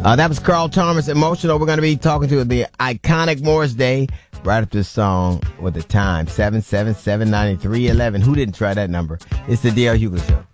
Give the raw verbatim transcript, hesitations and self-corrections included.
Uh, that was Carl Thomas, Emotional. We're going to be talking to the iconic Morris Day right after this song with the time, seven seven seven, nine three one one. Who didn't try that number? It's the D L Hughley Show.